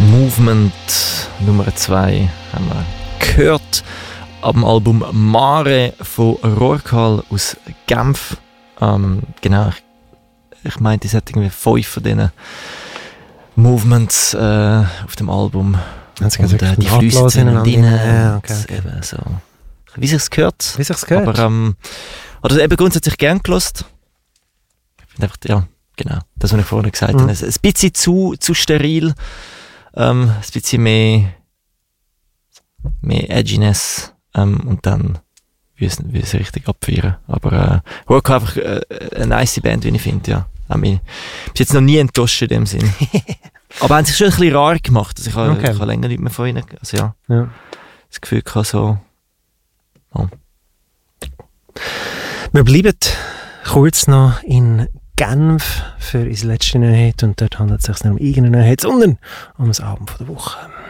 Movement Nummer 2 haben wir gehört ab dem Album Mare von Rorcal aus Genf. Genau, ich meinte, es hat irgendwie 5 von diesen Movements auf dem Album. Und die fließen ineinander. Ja, okay. Eben so. Wie sich's gehört. Wie sich's gehört. Aber oder eben grundsätzlich gern gehört. Ich finde einfach, ja, genau, das, was ich vorhin gesagt habe. Ein bisschen zu steril. Ein bisschen mehr Edginess. Und dann will es richtig abfeiern. Aber Rorcal einfach eine nice Band, wie ich finde, ja. Ich bin jetzt noch nie enttäuscht in dem Sinn. Aber haben sich schon ein bisschen rar gemacht. Also ich habe länger nicht mehr von ihnen. Also ja. Das Gefühl gehabt, so. Oh. Wir bleiben kurz noch in Genf für unser letztes Neuheit. Und dort handelt es sich nicht um irgendeine Neuheit, sondern um das Album der Woche.